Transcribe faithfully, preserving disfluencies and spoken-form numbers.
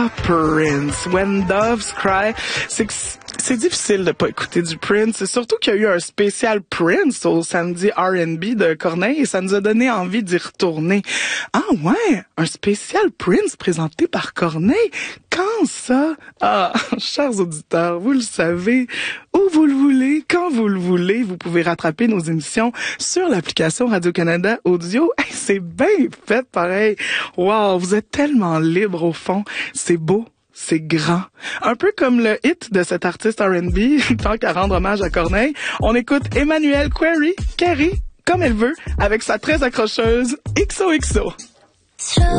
Prince. When Doves Cry. C'est que c'est difficile de pas écouter du Prince. C'est surtout qu'il y a eu un spécial Prince au samedi R and B de Corneille et ça nous a donné envie d'y retourner. Ah ouais, un spécial Prince présenté par Corneille. Quand ça? Ah, chers auditeurs, vous le savez, où vous le voulez, quand vous le voulez, vous pouvez rattraper nos émissions sur l'application Radio-Canada Audio. Hey, c'est bien fait pareil. Wow, vous êtes tellement libre au fond. C'est beau. C'est grand. Un peu comme le hit de cet artiste R and B, tant qu'à rendre hommage à Corneille, on écoute Emmanuelle Query, Carey, comme elle veut, avec sa très accrocheuse X O X O.